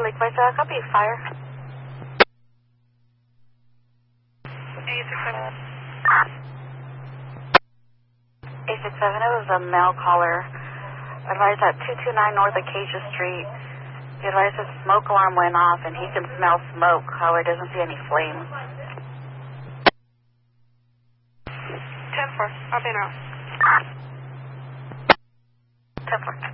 request, copy fire. 867, it was a male caller. Advised at 229 North Acacia Street. He advised his smoke alarm went off and he can smell smoke, however, doesn't see any flames. 10-4, I'll be around. 10-4.